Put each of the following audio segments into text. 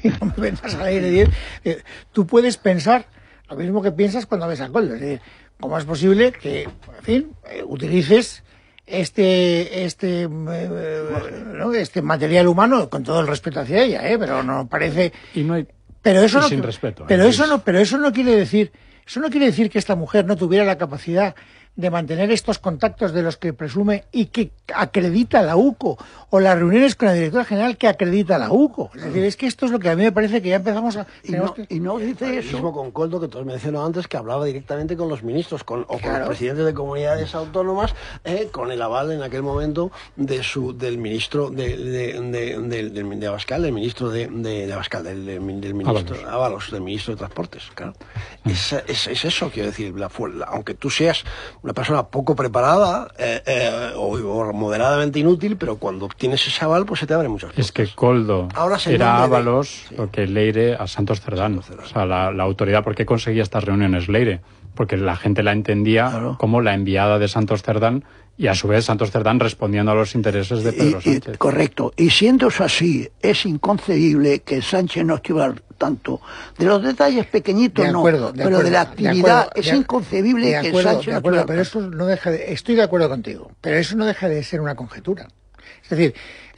y no me vendas al aire 10. Tú puedes pensar lo mismo que piensas cuando ves a Koldo. Es decir, ¿cómo es posible que, en fin, utilices este material humano, con todo el respeto hacia ella, pero no parece... Y no hay... Pero eso y no, sin respeto. Pero eso no quiere decir que esta mujer no tuviera la capacidad de mantener estos contactos de los que presume y que acredita la UCO, o las reuniones con la directora general que acredita la UCO. Es decir, es que esto es lo que a mí me parece que ya empezamos a... Y no dice eso mismo con Koldo, que tú has mencionado antes, que hablaba directamente con los ministros, con los presidentes de comunidades autónomas, con el aval en aquel momento del ministro de Abascal, del ministro de Abascal, del ministro Ábalos, del ministro de Transportes. Claro. Es eso, quiero decir, aunque tú seas una persona poco preparada o moderadamente inútil, pero cuando tienes ese aval, pues se te abren muchas puertas. Es que Koldo era Ábalos, lo que Leire a Santos Cerdán. O sea, la autoridad, ¿por qué conseguía estas reuniones Leire? Porque la gente la entendía como la enviada de Santos Cerdán, y a su vez Santos Cerdán respondiendo a los intereses de Pedro Sánchez. Correcto. Y siendo eso así, es inconcebible que Sánchez no esté tanto de los detalles pequeñitos, pero de la actividad es inconcebible que Sánchez no pero eso no deja de... Estoy de acuerdo contigo, pero eso no deja de ser una conjetura. Es decir,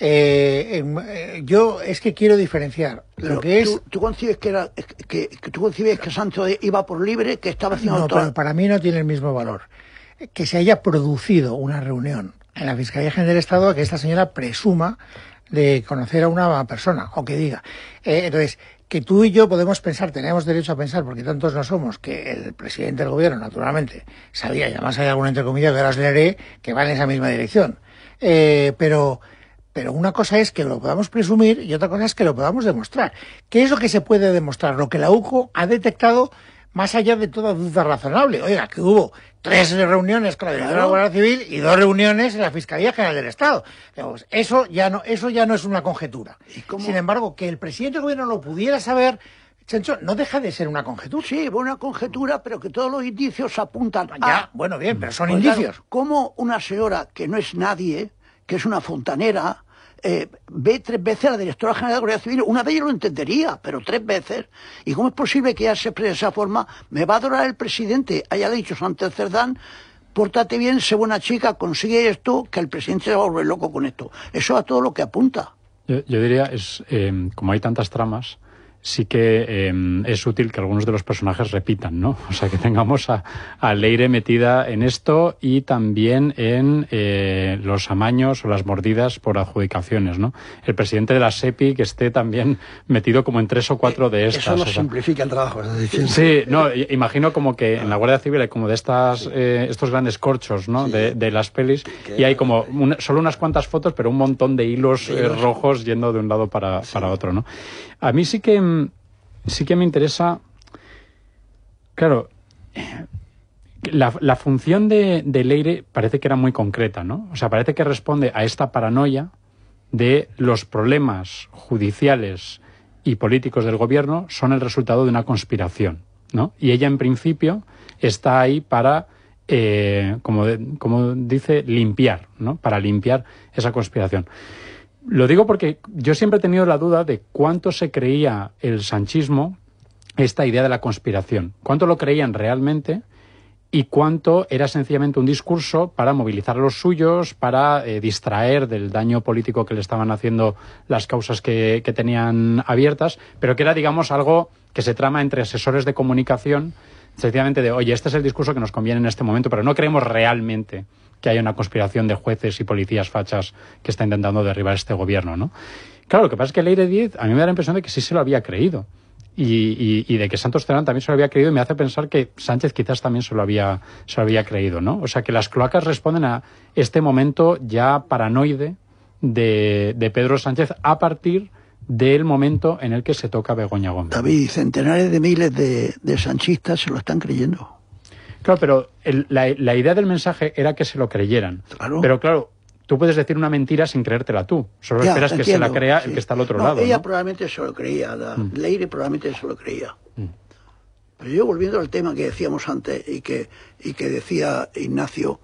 yo es que quiero diferenciar lo que es... ¿Tú concibes tú concibes que Sánchez iba por libre, que estaba haciendo... No, pero para mí no tiene el mismo valor que se haya producido una reunión en la Fiscalía General del Estado a que esta señora presuma de conocer a una persona, o que diga. Entonces, que tú y yo podemos pensar, tenemos derecho a pensar, porque tantos no somos, que el presidente del gobierno, naturalmente, sabía, y además hay alguna entre comillas que ahora os leeré, que va en esa misma dirección. Pero una cosa es que lo podamos presumir y otra cosa es que lo podamos demostrar. ¿Qué es lo que se puede demostrar? Lo que la UCO ha detectado más allá de toda duda razonable. Oiga, que hubo 3 reuniones con la directora de la Guardia Civil y 2 reuniones en la Fiscalía General del Estado. Digamos, eso ya no es una conjetura. Sin embargo, que el presidente del gobierno lo pudiera saber, Chencho, no deja de ser una conjetura. Sí, una conjetura, pero que todos los indicios apuntan a... Ya, bueno, bien, pero son indicios. Claro, como una señora que no es nadie, que es una fontanera, ve 3 veces a la directora general de la Guardia Civil, una de ellas lo entendería, pero 3 veces. ¿Y cómo es posible que ella se exprese de esa forma? Me va a adorar el presidente. Haya dicho Sánchez Cerdán, pórtate bien, sé buena chica, consigue esto, que el presidente se va a volver loco con esto. Eso es todo lo que apunta. Yo diría, como hay tantas tramas, sí que es útil que algunos de los personajes repitan, ¿no? O sea, que tengamos a Leire metida en esto y también en los amaños o las mordidas por adjudicaciones, ¿no? El presidente de la SEPI que esté también metido como en 3 o 4 de estas. Eso nos simplifica el trabajo, es decir. Sí, no, imagino como que en la Guardia Civil hay como de estos grandes corchos, ¿no? De las pelis, y hay como solo unas cuantas fotos, pero un montón de hilos rojos yendo de un lado para otro, ¿no? A mí sí que me interesa, claro, la función de Leire parece que era muy concreta, ¿no? O sea, parece que responde a esta paranoia de los problemas judiciales y políticos del gobierno son el resultado de una conspiración, ¿no? Y ella, en principio, está ahí para, como dice, limpiar, ¿no? Para limpiar esa conspiración. Lo digo porque yo siempre he tenido la duda de cuánto se creía el sanchismo esta idea de la conspiración. Cuánto lo creían realmente y cuánto era sencillamente un discurso para movilizar a los suyos, para distraer del daño político que le estaban haciendo las causas que tenían abiertas, pero que era, digamos, algo que se trama entre asesores de comunicación, sencillamente de, oye, este es el discurso que nos conviene en este momento, pero no creemos realmente que haya una conspiración de jueces y policías fachas que está intentando derribar este gobierno, ¿no? Claro, lo que pasa es que Leire Díez a mí me da la impresión de que sí se lo había creído y de que Santos Cerdán también se lo había creído, y me hace pensar que Sánchez quizás también se lo había creído, ¿no? O sea, que las cloacas responden a este momento ya paranoide de Pedro Sánchez a partir del momento en el que se toca a Begoña Gómez. David, centenares de miles de sanchistas se lo están creyendo. Claro, pero la idea del mensaje era que se lo creyeran. Claro. Pero claro, tú puedes decir una mentira sin creértela tú. Solo esperas que se la crea el que está al otro lado. Ella ¿no? Probablemente se lo creía, Leire probablemente se lo creía. Pero yo, volviendo al tema que decíamos antes y que decía Ignacio,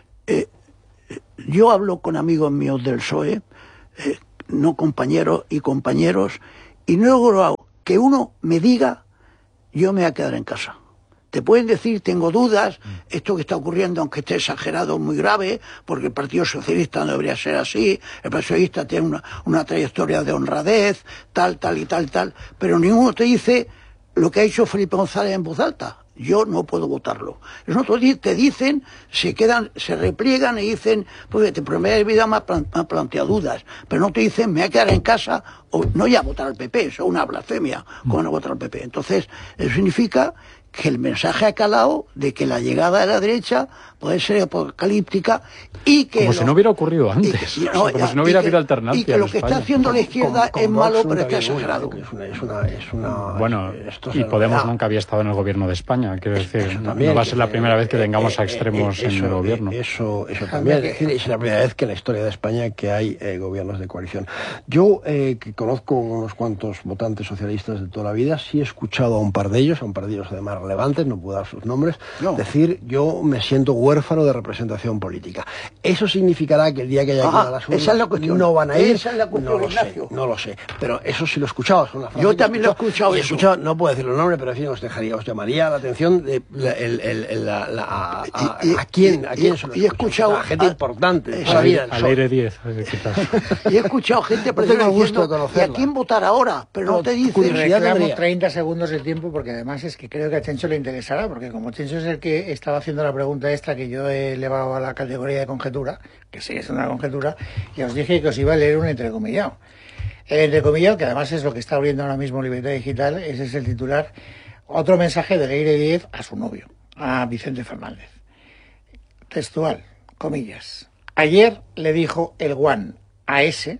yo hablo con amigos míos del PSOE, no compañeros y compañeros, y no he logrado que uno me diga, yo me voy a quedar en casa. Te pueden decir, tengo dudas, esto que está ocurriendo, aunque esté exagerado, es muy grave, porque el Partido Socialista no debería ser así, el Partido Socialista tiene una trayectoria de honradez, tal, pero ninguno te dice lo que ha hecho Felipe González en voz alta. Yo no puedo votarlo. Los otros te dicen, se repliegan y dicen, pues te prometo de vida me ha planteado dudas, pero no te dicen, me voy a quedar en casa, o no voy a votar al PP, eso es una blasfemia, como no votar al PP. Entonces, eso significa que el mensaje ha calado de que la llegada de la derecha puede ser apocalíptica y que... Como si no hubiera ocurrido antes, como si no hubiera habido alternancia. Y que lo que está haciendo la izquierda es malo, pero está exagerado. Bueno, y Podemos nunca había estado en el gobierno de España, quiero decir, no va a ser la primera vez que tengamos a extremos en el gobierno. Eso también, es decir, es la primera vez que en la historia de España que hay gobiernos de coalición. Yo, que conozco unos cuantos votantes socialistas de toda la vida, sí he escuchado a un par de ellos además relevantes, no puedo dar sus nombres, decir, yo me siento huérfano de representación política. ¿Eso significará que el día que haya que ir a las urnas no van a ir? Esa es la cuestión, no lo sé, pero eso sí lo he he escuchado. Yo también lo he escuchado. No puedo decir los nombres, pero en fin, os llamaría la atención de a quién son los. Y he escuchado gente importante. Al aire 10. Y he escuchado gente diciendo, ¿y a quién votar ahora? Pero no te dicen. Reclamo 30 segundos de tiempo, porque además es que creo que a Chencho le interesará, porque como Chencho es el que estaba haciendo la pregunta esta que yo he elevado a la categoría de conjetura, que sí es una conjetura, y os dije que os iba a leer un entrecomillado. El entrecomillado, que además es lo que está abriendo ahora mismo Libertad Digital, ese es el titular. Otro mensaje de Leire 10 a su novio, a Vicente Fernández. Textual, comillas. Ayer le dijo el Juan a ese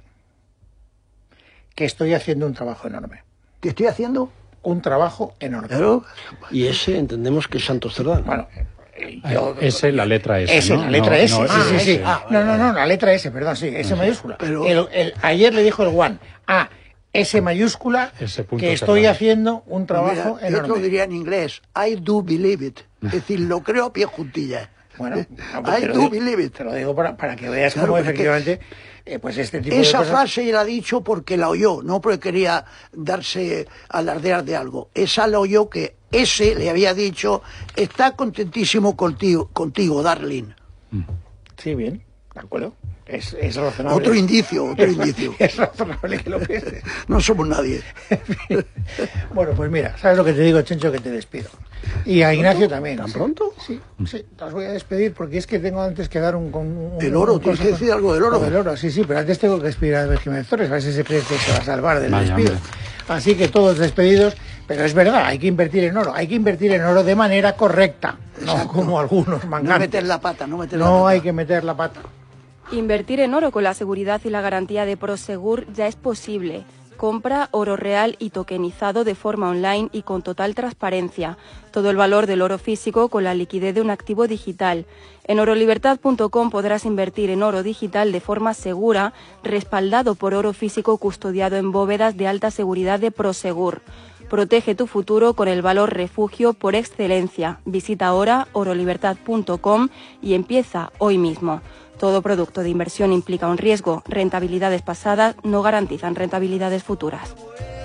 que estoy haciendo un trabajo enorme. ¿Qué estoy haciendo? Un trabajo enorme. Pero, y ese entendemos que es Santos Cerdán. Bueno, ese, la letra S. Ese, ¿no? la letra S. Sí. No, vale. la letra S, perdón, sí, S mayúscula. Pero... ayer le dijo el Juan a S mayúscula que estoy haciendo un trabajo enorme. Yo lo diría en inglés, I do believe it. Es decir, lo creo a pie juntilla. Bueno, I do believe it. Te lo digo para que veas cómo efectivamente... pues este tipo esa de cosas... frase la ha dicho porque la oyó, no porque quería darse alardear de algo. Esa la oyó que ese le había dicho, está contentísimo contigo, darling. Sí, bien, de acuerdo. Es razonable. Otro indicio. Es razonable que lo pienses. No somos nadie. Bueno, pues mira, ¿sabes lo que te digo, Chencho? Que te despido. Y a Ignacio también. ¿Tan pronto? Sí, te os voy a despedir porque es que tengo antes que dar el oro, tienes que decir algo del oro. Del oro, sí, pero antes tengo que despedir a Albert Jiménez Torres, a ver si se cree que se va a salvar del despido. Hombre. Así que todos despedidos, pero es verdad, hay que invertir en oro de manera correcta, no como algunos mangantes. No meter la pata, No hay que meter la pata. Invertir en oro con la seguridad y la garantía de Prosegur ya es posible. Compra oro real y tokenizado de forma online y con total transparencia. Todo el valor del oro físico con la liquidez de un activo digital. En orolibertad.com podrás invertir en oro digital de forma segura, respaldado por oro físico custodiado en bóvedas de alta seguridad de Prosegur. Protege tu futuro con el valor refugio por excelencia. Visita ahora orolibertad.com y empieza hoy mismo. Todo producto de inversión implica un riesgo. Rentabilidades pasadas no garantizan rentabilidades futuras.